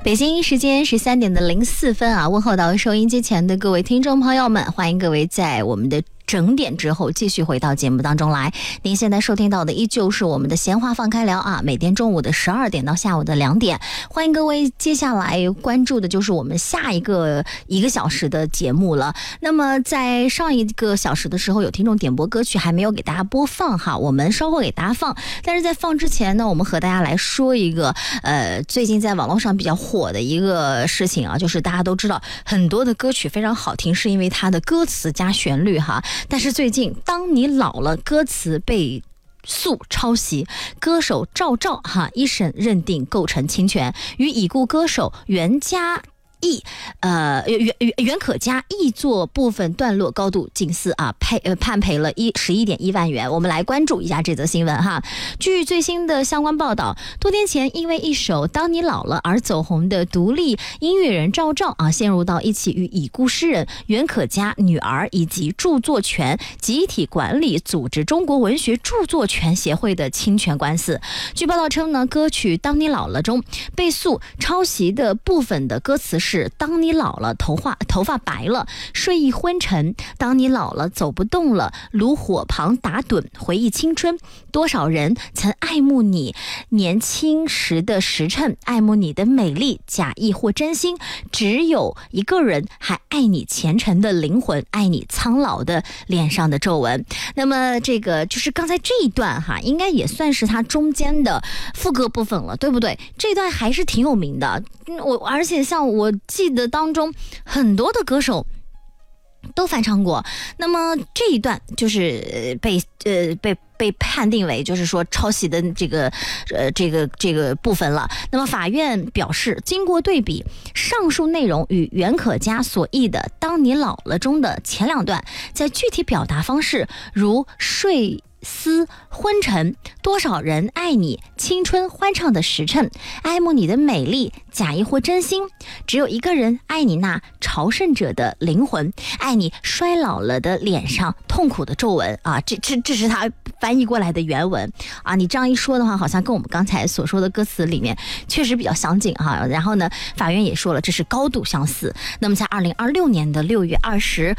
北京时间13:04啊，问候到收音机前的各位听众朋友们，欢迎各位在我们的整点之后继续回到节目当中来。您现在收听到的依旧是我们的闲话放开聊啊，每天中午的12点到下午的2点，欢迎各位接下来关注的就是我们下一个1个小时的节目了。那么在上1个小时的时候，有听众点播歌曲还没有给大家播放哈，我们稍后给大家放。但是在放之前呢，我们和大家来说一个最近在网络上比较火的一个事情啊，就是大家都知道很多的歌曲非常好听，是因为它的歌词加旋律哈。但是最近当你老了歌词被诉抄袭，歌手赵照一审认定构成侵权，与已故歌手袁可嘉译作部分段落高度近似啊，判赔了11.1万元。我们来关注一下这则新闻哈。据最新的相关报道，多年前因为一首《当你老了》而走红的独立音乐人赵照陷入到一起与已故诗人袁可嘉女儿以及著作权集体管理组织中国文学著作权协会的侵权官司。据报道称呢，歌曲《当你老了》中被诉抄袭的部分的歌词是：当你老了，头发白了，睡意昏沉；当你老了，走不动了，炉火旁打盹，回忆青春。多少人曾爱慕你年轻时的时辰，爱慕你的美丽，假意或真心。只有一个人还爱你虔诚的灵魂，爱你苍老的脸上的皱纹。那么这个就是刚才这一段哈，应该也算是它中间的副歌部分了，对不对？这段还是挺有名的，而且像我记得当中很多的歌手都翻唱过。那么这一段就是被判定为就是说抄袭的这个部分了。那么法院表示，经过对比，上述内容与袁可嘉所译的《当你老了》中的前2段，在具体表达方式如睡思昏沉，多少人爱你青春欢畅的时辰，爱慕你的美丽，假意或真心。只有一个人爱你那朝圣者的灵魂，爱你衰老了的脸上痛苦的皱纹啊，这是他翻译过来的原文啊。你这样一说的话，好像跟我们刚才所说的歌词里面确实比较相近哈。然后呢，法院也说了，这是高度相似。那么在2026年的6月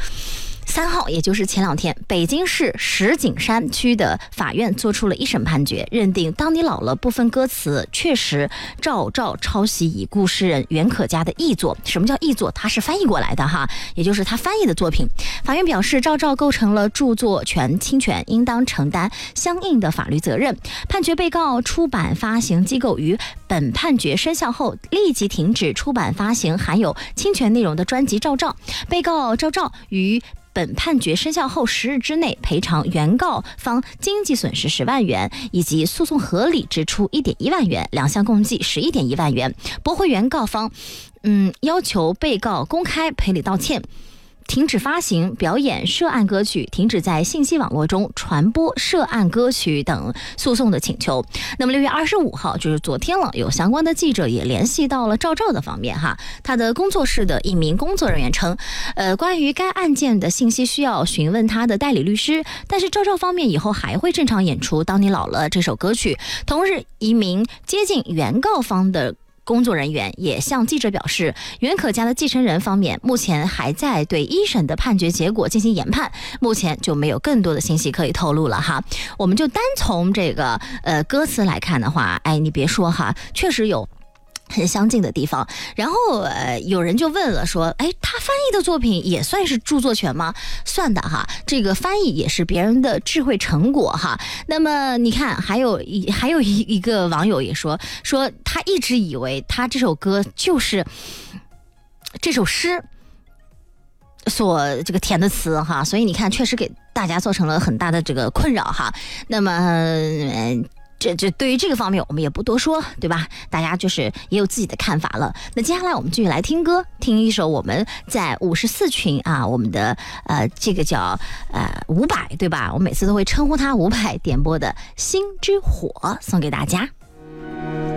23号，也就是前2天，北京市石景山区的法院做出了一审判决，认定《当你老了》部分歌词确实赵照抄袭已故诗人袁可嘉的译作。什么叫译作？它是翻译过来的哈，也就是他翻译的作品。法院表示，赵照构成了著作权侵权，应当承担相应的法律责任，判决被告出版发行机构于本判决生效后立即停止出版发行含有侵权内容的专辑《赵照》。被告赵照于本判决生效后10日之内赔偿原告方经济损失10万元，以及诉讼合理支出1.1万元，两项共计11.1万元。驳回原告方要求被告公开赔礼道歉，停止发行、表演涉案歌曲，停止在信息网络中传播涉案歌曲等诉讼的请求。那么6月25号，就是昨天了，有相关的记者也联系到了赵照的方面哈。他的工作室的一名工作人员称，关于该案件的信息需要询问他的代理律师，但是赵照方面以后还会正常演出《当你老了》这首歌曲。同日，一名接近原告方的工作人员也向记者表示，袁可嘉的继承人方面目前还在对一审的判决结果进行研判，目前就没有更多的信息可以透露了哈。我们就单从这个歌词来看的话，你别说哈，确实有很相近的地方。然后有人就问了说，他翻译的作品也算是著作权吗？算的哈，这个翻译也是别人的智慧成果哈。那么你看，还有一个网友也说他一直以为他这首歌就是这首诗所这个填的词哈，所以你看确实给大家造成了很大的这个困扰哈。那么这对于这个方面我们也不多说，对吧？大家就是也有自己的看法了。那接下来我们继续来听歌，听一首我们在54群啊，我们的这个叫伍佰，对吧？我每次都会称呼他伍佰点播的《心之火》，送给大家。